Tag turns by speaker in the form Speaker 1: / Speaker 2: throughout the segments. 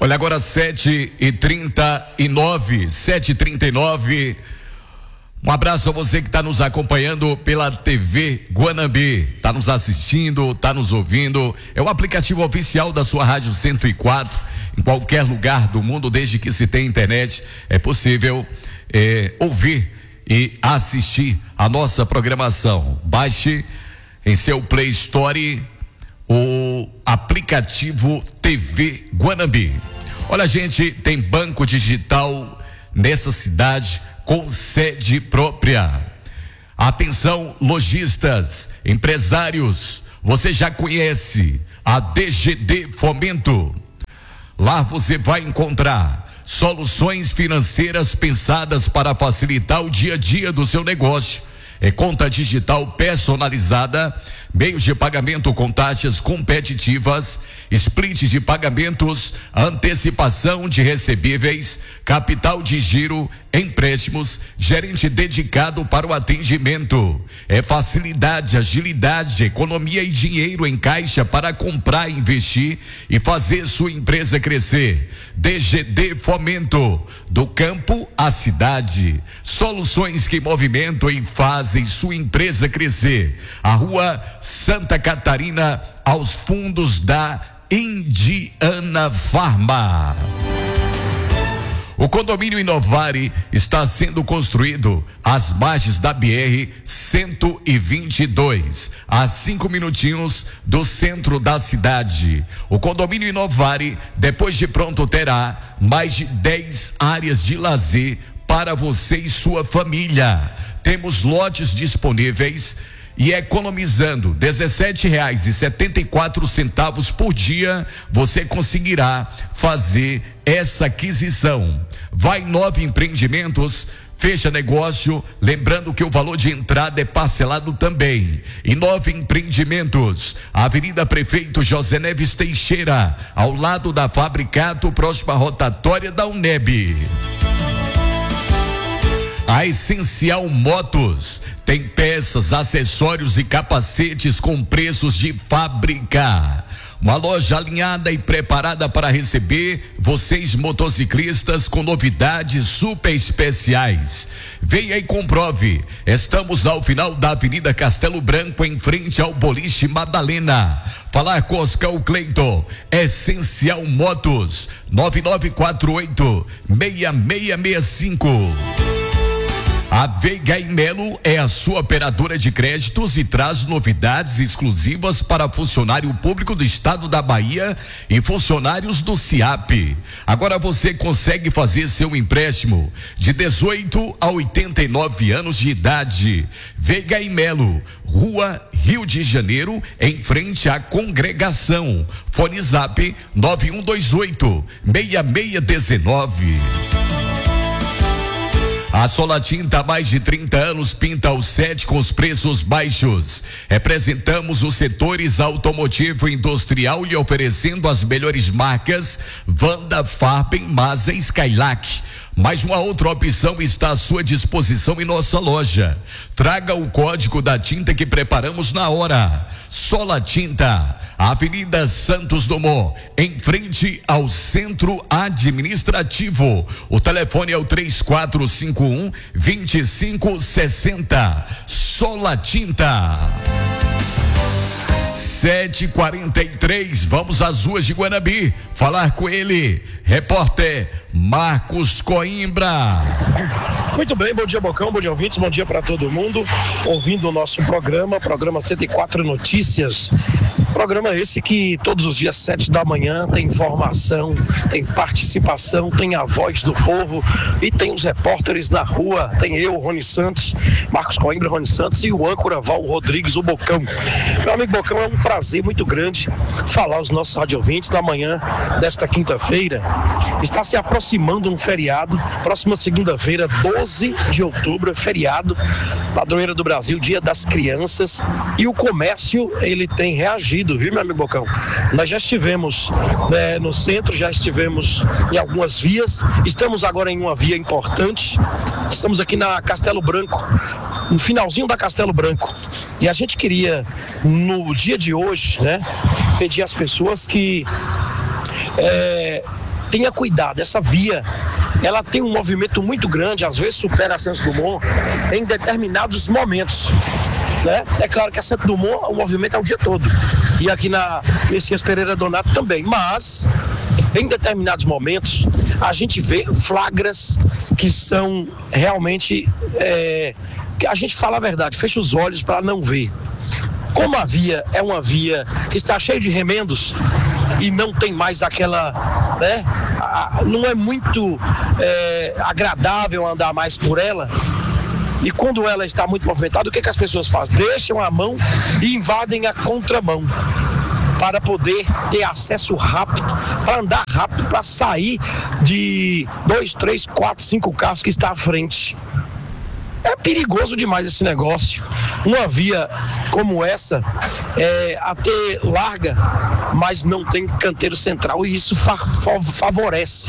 Speaker 1: Olha, agora 7h39. Um abraço a você que está nos acompanhando pela TV Guanambi, está nos assistindo, está nos ouvindo. É o aplicativo oficial da sua Rádio 104. Em qualquer lugar do mundo, desde que se tem internet, é possível ouvir e assistir a nossa programação. Baixe em seu Play Store o aplicativo TV Guanambi. Olha, gente, tem banco digital nessa cidade com sede própria. Atenção, lojistas, empresários, você já conhece a DGD Fomento. Lá você vai encontrar soluções financeiras pensadas para facilitar o dia a dia do seu negócio. É conta digital personalizada, meios de pagamento com taxas competitivas, split de pagamentos, antecipação de recebíveis, capital de giro, empréstimos, gerente dedicado para o atendimento. É facilidade, agilidade, economia e dinheiro em caixa para comprar, investir e fazer sua empresa crescer. DGD Fomento, do campo à cidade. Soluções que movimentam e fazem sua empresa crescer. A Rua Santa Catarina, aos fundos da Indiana Farma. O condomínio Inovare está sendo construído às margens da BR-122, a 5 minutinhos do centro da cidade. O condomínio Inovare, depois de pronto, terá mais de 10 áreas de lazer para você e sua família. Temos lotes disponíveis e economizando R$17,74 por dia, você conseguirá fazer essa aquisição. Vai Nova Empreendimentos, fecha negócio, lembrando que o valor de entrada é parcelado também. E Nova Empreendimentos, Avenida Prefeito José Neves Teixeira, ao lado da Fabricato, próxima rotatória da UNEB. A Essencial Motos tem peças, acessórios e capacetes com preços de fábrica. Uma loja alinhada e preparada para receber vocês motociclistas com novidades super especiais. Venha e comprove. Estamos ao final da Avenida Castelo Branco, em frente ao Boliche Madalena. Falar com Oscar Cleiton. Essencial Motos, 9948-6665. A Veiga e Melo é a sua operadora de créditos e traz novidades exclusivas para funcionário público do estado da Bahia e funcionários do CIAP. Agora você consegue fazer seu empréstimo de 18 a 89 anos de idade. Veiga e Melo, Rua Rio de Janeiro, em frente à congregação. Fone Zap 9128-6619. A Sola Tinta há mais de 30 anos pinta o set com os preços baixos. Representamos os setores automotivo e industrial e oferecendo as melhores marcas Wanda, Farben, Mazda e Skylac. Mas uma outra opção está à sua disposição em nossa loja. Traga o código da tinta que preparamos na hora. Sola Tinta, Avenida Santos Dumont, em frente ao Centro Administrativo. O telefone é o 3451-2560. Sola Tinta. 7h43, vamos às ruas de Guanambi falar com ele, repórter Marcos Coimbra.
Speaker 2: Muito bem, bom dia Bocão, bom dia ouvintes, bom dia para todo mundo ouvindo o nosso programa 104 Notícias. Programa esse que todos os dias 7 da manhã tem informação, tem participação, tem a voz do povo e tem os repórteres na rua, tem eu, Rony Santos, Marcos Coimbra, Rony Santos e o âncora Val Rodrigues, o Bocão. Meu amigo Bocão, é um prazer muito grande falar aos nossos radiovintes da manhã desta quinta-feira. Está se aproximando um feriado, próxima segunda-feira, 12 de outubro, feriado, padroeira do Brasil, Dia das Crianças, e o comércio, ele tem reagido, viu, meu amigo Bocão? Nós já estivemos no centro, já estivemos em algumas vias, estamos agora em uma via importante, estamos aqui na Castelo Branco, no finalzinho da Castelo Branco, e a gente queria, no dia de hoje, pedir às pessoas que tenha cuidado, essa via, ela tem um movimento muito grande, às vezes supera a Santos Dumont em determinados momentos, né? É claro que a Santos Dumont, o movimento é o dia todo, e aqui na Messias Pereira Donato também, mas em determinados momentos a gente vê flagras que são realmente, que a gente fala a verdade, fecha os olhos para não ver. Como a via é uma via que está cheia de remendos e não tem mais aquela, né, não é muito agradável andar mais por ela, e quando ela está muito movimentada, o que as pessoas fazem? Deixam a mão e invadem a contramão para poder ter acesso rápido, para andar rápido, para sair de 2, 3, 4, 5 carros que está à frente. É perigoso demais esse negócio. Uma via como essa até larga, mas não tem canteiro central, e isso favorece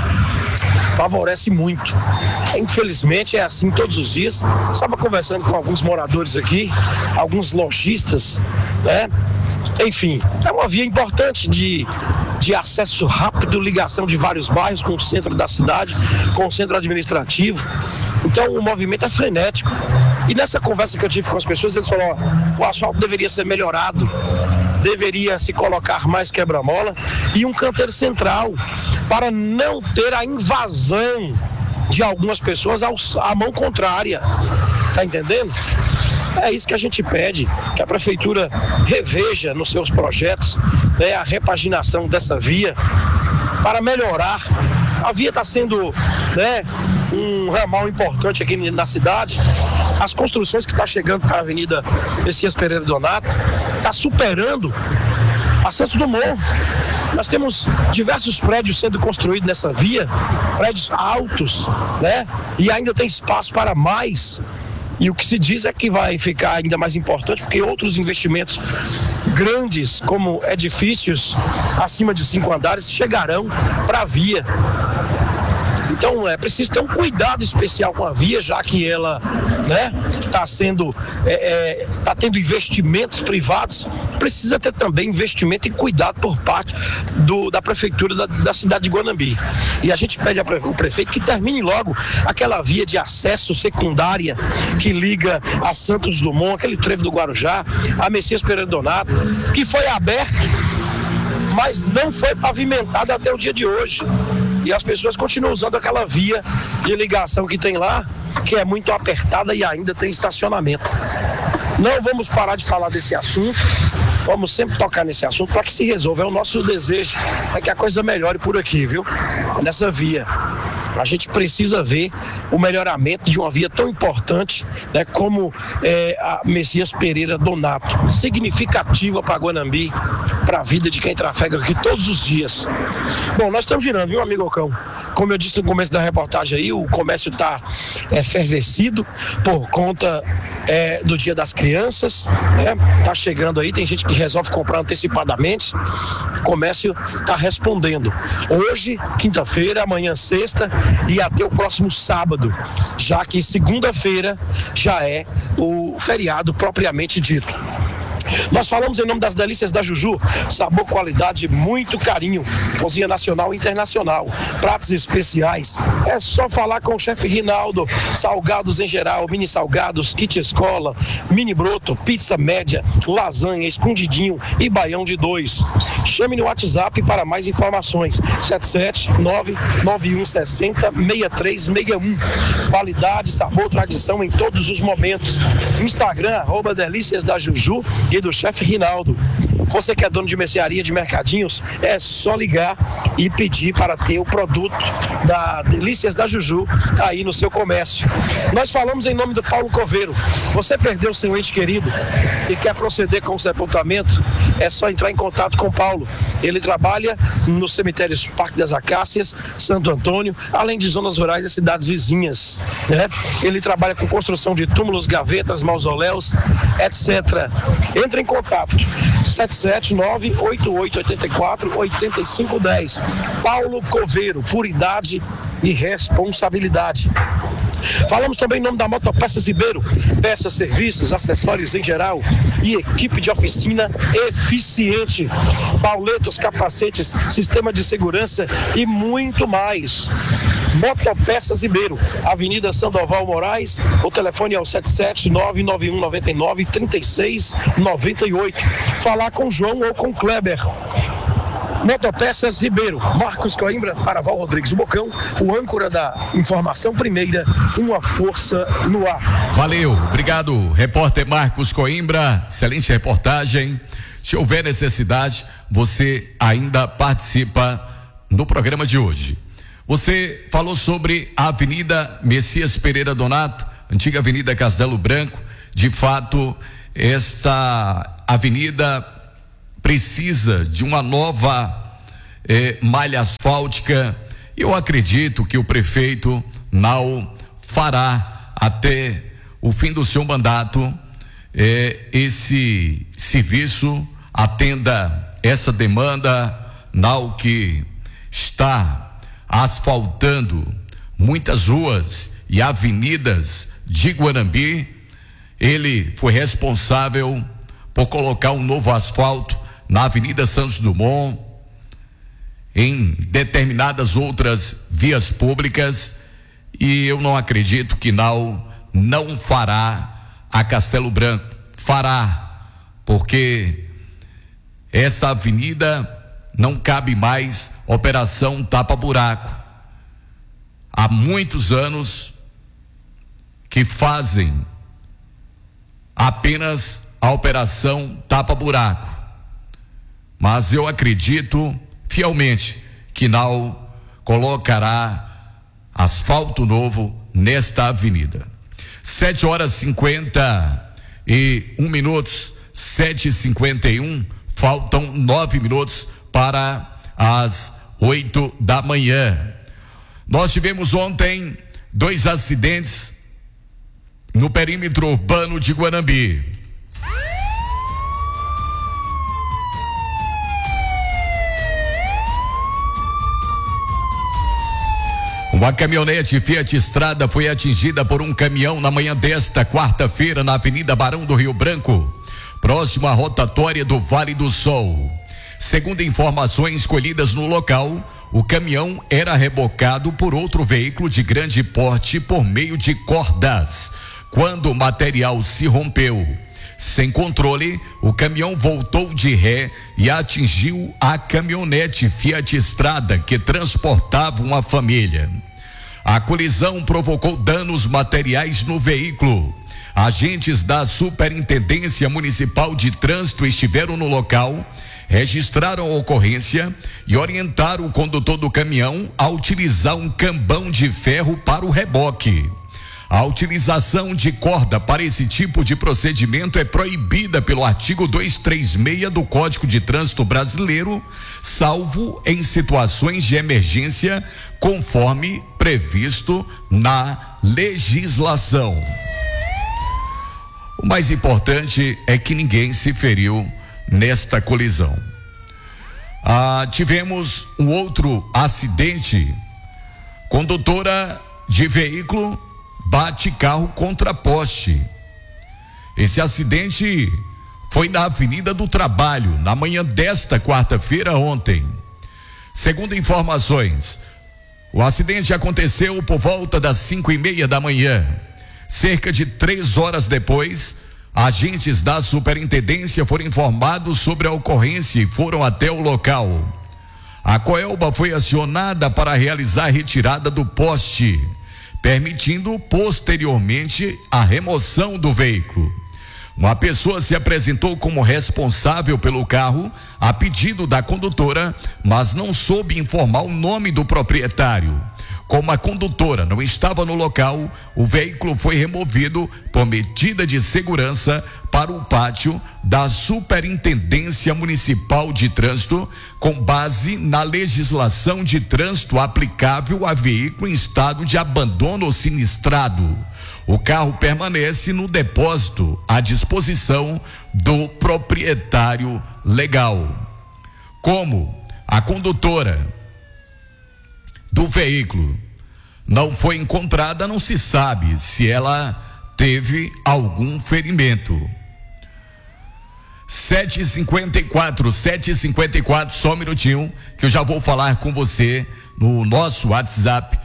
Speaker 2: muito. Infelizmente é assim todos os dias. Estava conversando com alguns moradores aqui, alguns lojistas, né? Enfim, é uma via importante de acesso rápido, ligação de vários bairros com o centro da cidade, com o centro administrativo. Então o movimento é frenético. E nessa conversa que eu tive com as pessoas, eles falaram: o asfalto deveria ser melhorado, deveria se colocar mais quebra-mola e um canteiro central para não ter a invasão de algumas pessoas à mão contrária. Tá entendendo? É isso que a gente pede, que a prefeitura reveja nos seus projetos, né, a repaginação dessa via para melhorar. A via está sendo, né, um ramal importante aqui na cidade. As construções que estão chegando para a Avenida Messias Pereira Donato está superando a Santos Dumont. Nós temos diversos prédios sendo construídos nessa via, prédios altos, né? E ainda tem espaço para mais. E o que se diz é que vai ficar ainda mais importante, porque outros investimentos grandes, como edifícios acima de 5 andares, chegarão para a via. Então é preciso ter um cuidado especial com a via, já que ela, né, está tendo investimentos privados. Precisa ter também investimento e cuidado por parte da prefeitura da cidade de Guanambi. E a gente pede ao prefeito que termine logo aquela via de acesso secundária que liga a Santos Dumont, aquele trevo do Guarujá, a Messias Pereira Donato, que foi aberto, mas não foi pavimentado até o dia de hoje. E as pessoas continuam usando aquela via de ligação que tem lá, que é muito apertada e ainda tem estacionamento. Não vamos parar de falar desse assunto, vamos sempre tocar nesse assunto para que se resolva. É o nosso desejo, é que a coisa melhore por aqui, viu? Nessa via. A gente precisa ver o melhoramento de uma via tão importante, né, como a Messias Pereira Donato, significativa para Guanambi, para a vida de quem trafega aqui todos os dias. Bom, nós estamos girando, viu, amigo Ocão? Como eu disse no começo da reportagem aí, o comércio está efervescido por conta do Dia das Crianças, né? Tá chegando aí, tem gente que resolve comprar antecipadamente, o comércio está respondendo. Hoje, quinta-feira, amanhã sexta e até o próximo sábado, já que segunda-feira já é o feriado propriamente dito. Nós falamos em nome das Delícias da Juju, sabor, qualidade, muito carinho, cozinha nacional e internacional, pratos especiais. É só falar com o chefe Rinaldo. Salgados em geral, mini salgados, kit escola, mini broto, pizza média, lasanha, escondidinho e baião de 2. Chame no WhatsApp para mais informações, 77991606361. Qualidade, sabor, tradição em todos os momentos. Instagram, @Delícias da Juju e do chefe Rinaldo. Você que é dono de mercearia, de mercadinhos, é só ligar e pedir para ter o produto da Delícias da Juju aí no seu comércio. Nós falamos em nome do Paulo Coveiro. Você perdeu seu ente querido e quer proceder com o sepultamento? É só entrar em contato com o Paulo. Ele trabalha nos cemitérios Parque das Acácias, Santo Antônio, além de zonas rurais e cidades vizinhas, né? Ele trabalha com construção de túmulos, gavetas, mausoléus, etc. Entre em contato, 779-8884-8510. Paulo Coveiro, puridade e responsabilidade. Falamos também em nome da Motopeças Ribeiro, peças, serviços, acessórios em geral e equipe de oficina eficiente, pauletos, capacetes, sistema de segurança e muito mais. Motopeças Ribeiro, Avenida Sandoval Moraes, o telefone é o 77991993698. Falar com João ou com Kleber. Motopeças Ribeiro, Marcos Coimbra para Val Rodrigues Bocão, o âncora da informação primeira, uma força no ar.
Speaker 1: Valeu, obrigado, repórter Marcos Coimbra, excelente reportagem. Se houver necessidade, você ainda participa no programa de hoje. Você falou sobre a Avenida Messias Pereira Donato, antiga Avenida Castelo Branco. De fato, esta avenida precisa de uma nova malha asfáltica. Eu acredito que o prefeito Nau fará até o fim do seu mandato esse serviço, atenda essa demanda. Nau que está asfaltando muitas ruas e avenidas de Guanambi, ele foi responsável por colocar um novo asfalto na Avenida Santos Dumont, em determinadas outras vias públicas, e eu não acredito que Nau não fará a Castelo Branco. Fará, porque essa avenida não cabe mais operação tapa-buraco. Há muitos anos que fazem apenas a operação tapa-buraco. Mas eu acredito fielmente que Nau colocará asfalto novo nesta avenida. 7h51, 7h51, faltam 9 minutos para as 8 da manhã. Nós tivemos ontem 2 acidentes no perímetro urbano de Guanambi. Uma caminhonete Fiat Strada foi atingida por um caminhão na manhã desta quarta-feira na Avenida Barão do Rio Branco, próximo à rotatória do Vale do Sol. Segundo informações colhidas no local, o caminhão era rebocado por outro veículo de grande porte por meio de cordas. Quando o material se rompeu, sem controle, o caminhão voltou de ré e atingiu a caminhonete Fiat Strada que transportava uma família. A colisão provocou danos materiais no veículo. Agentes da Superintendência Municipal de Trânsito estiveram no local, registraram a ocorrência e orientaram o condutor do caminhão a utilizar um cambão de ferro para o reboque. A utilização de corda para esse tipo de procedimento é proibida pelo artigo 236 do Código de Trânsito Brasileiro, salvo em situações de emergência, conforme previsto na legislação. O mais importante é que ninguém se feriu nesta colisão. Tivemos um outro acidente. Condutora de veículo bate carro contra poste. Esse acidente foi na Avenida do Trabalho, na manhã desta quarta-feira ontem. Segundo informações, o acidente aconteceu por volta das 5:30 da manhã. Cerca de 3 horas depois, agentes da superintendência foram informados sobre a ocorrência e foram até o local. A Coelba foi acionada para realizar a retirada do poste, permitindo posteriormente a remoção do veículo. Uma pessoa se apresentou como responsável pelo carro a pedido da condutora, mas não soube informar o nome do proprietário. Como a condutora não estava no local, o veículo foi removido por medida de segurança para o pátio da Superintendência Municipal de Trânsito, com base na legislação de trânsito aplicável a veículo em estado de abandono ou sinistrado. O carro permanece no depósito à disposição do proprietário legal. Como a condutora do veículo não foi encontrada, não se sabe se ela teve algum ferimento. 7h54, só um minutinho, que eu já vou falar com você no nosso WhatsApp,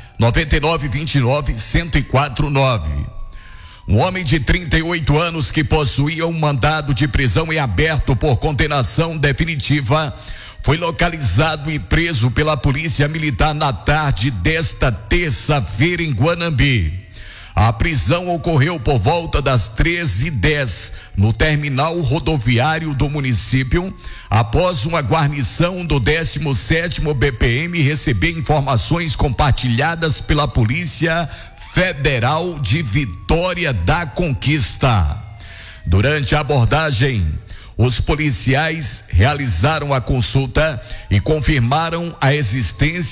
Speaker 1: 9929-1049. Um homem de 38 anos que possuía um mandado de prisão em aberto por condenação definitiva foi localizado e preso pela Polícia Militar na tarde desta terça-feira em Guanambi. A prisão ocorreu por volta das 13h10 no terminal rodoviário do município, após uma guarnição do 17º BPM receber informações compartilhadas pela Polícia Federal de Vitória da Conquista. Durante a abordagem, os policiais realizaram a consulta e confirmaram a existência